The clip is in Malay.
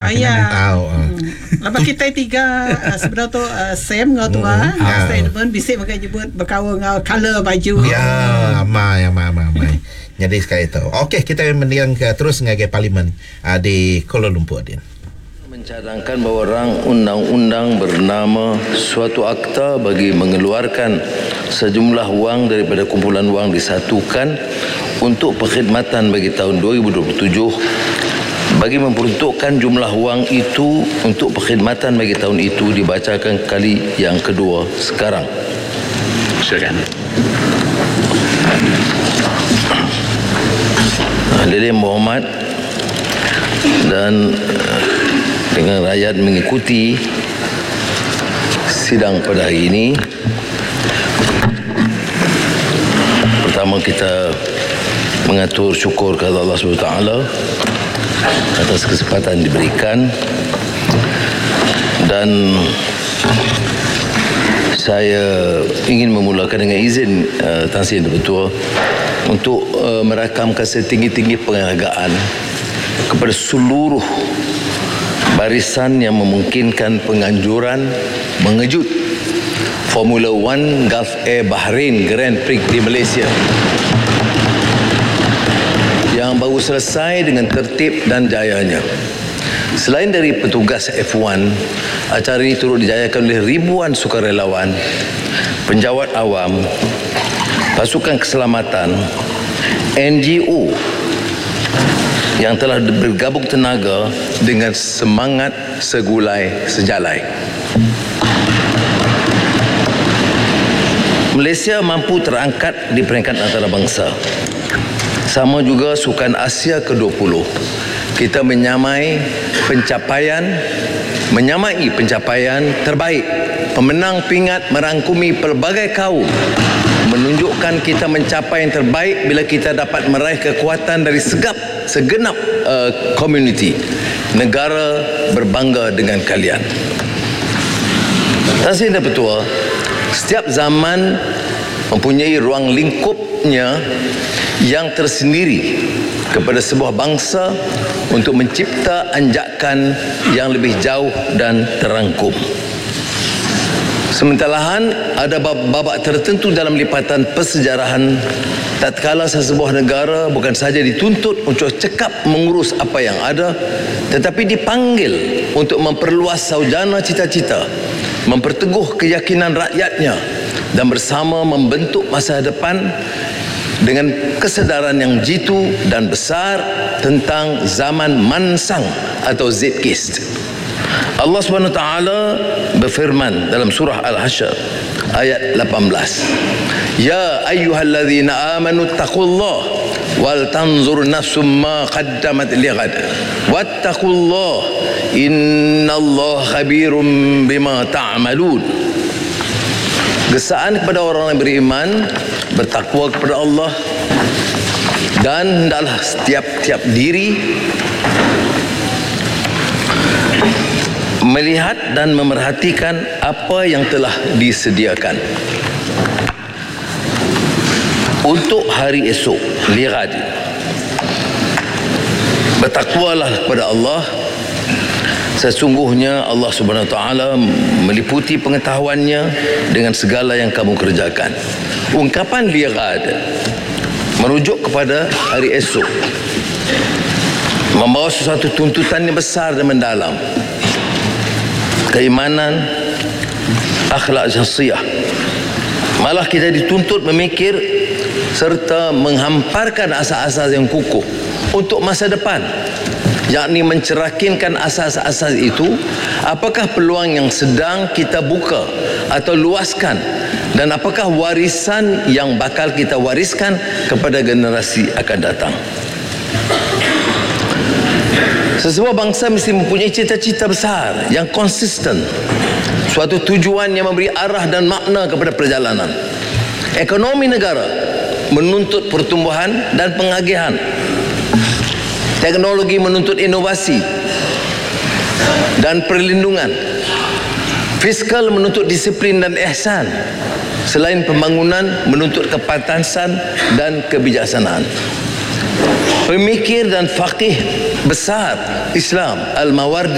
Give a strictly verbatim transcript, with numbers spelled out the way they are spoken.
kena tahu. Lepas kita tiga uh, sebenarnya tu uh, Sam ngau tua, Mm, ah. stay depan bisik makan jebut berkawan ngau color baju. Ya, mai mai mai mai. Jadi sekali itu. Okey, kita mendiang ke terus ngagai parlimen uh, di Kuala Lumpur din. Mencadangkan bahawa rang undang-undang bernama suatu akta bagi mengeluarkan sejumlah wang daripada kumpulan wang disatukan untuk perkhidmatan bagi tahun dua ribu dua puluh tujuh bagi memperuntukkan jumlah wang itu untuk perkhidmatan bagi tahun itu dibacakan kali yang kedua sekarang. Silakan. Hadirin berhormat dan dengan rakyat mengikuti sidang pada hari ini, pertama kita mengatur syukur kepada Allah subhanahu wa taala atas kesempatan diberikan, dan saya ingin memulakan dengan izin uh, Tan Sri Ketua untuk uh, merakamkan setinggi-tinggi penghargaan kepada seluruh barisan yang memungkinkan penganjuran mengejut Formula One Gulf Air Bahrain Grand Prix di Malaysia yang baru selesai dengan tertib dan jayanya. Selain dari petugas F satu, acara ini turut dijayakan oleh ribuan sukarelawan, penjawat awam, pasukan keselamatan, N G O yang telah bergabung tenaga dengan semangat segulai sejalai. Malaysia mampu terangkat di peringkat antarabangsa. Sama juga Sukan Asia ke dua puluh. Kita menyamai pencapaian menyamai pencapaian terbaik. Pemenang pingat merangkumi pelbagai kaum, menunjukkan kita mencapai yang terbaik bila kita dapat meraih kekuatan dari segap segenap uh, komuniti. Negara berbangga dengan kalian. Tan Sri Ketua, setiap zaman mempunyai ruang lingkupnya yang tersendiri kepada sebuah bangsa untuk mencipta anjakan yang lebih jauh dan terangkum. Sementara ada babak tertentu dalam lipatan persejarahan tatkala sesebuah negara bukan sahaja dituntut untuk cekap mengurus apa yang ada, tetapi dipanggil untuk memperluas saujana cita-cita, memperteguh keyakinan rakyatnya dan bersama membentuk masa depan dengan kesedaran yang jitu dan besar tentang zaman mansang atau Zeitgeist. Allah Subhanahu wa taala berfirman dalam surah Al-Hasyr ayat lapan belas. Ya ayyuhalladzina amanu taqullaha wal tanzur nafsum ma qaddamat lighad wattaqullaha innallaha khabirum bima ta'malun. Gesaan kepada orang yang beriman, bertakwa kepada Allah, dan hendaklah setiap-tiap diri melihat dan memerhatikan apa yang telah disediakan untuk hari esok. Lighad. Bertakwalah kepada Allah. Sesungguhnya Allah Subhanahu wa taala meliputi pengetahuannya dengan segala yang kamu kerjakan. Ungkapan lighad merujuk kepada hari esok, membawa sesuatu tuntutan yang besar dan mendalam. Keimanan, akhlak syahsiah. Malah kita dituntut memikir serta menghamparkan asas-asas yang kukuh untuk masa depan, yakni mencerahkinkan asas-asas itu. Apakah peluang yang sedang kita buka atau luaskan, dan apakah warisan yang bakal kita wariskan kepada generasi akan datang. Sesebuah bangsa mesti mempunyai cita-cita besar yang konsisten, suatu tujuan yang memberi arah dan makna kepada perjalanan. Ekonomi negara menuntut pertumbuhan dan pengagihan. Teknologi menuntut inovasi dan perlindungan. Fiskal menuntut disiplin dan ihsan. Selain pembangunan menuntut kepantasan dan kebijaksanaan. Pemikir dan faqih besar Islam Al-Mawardi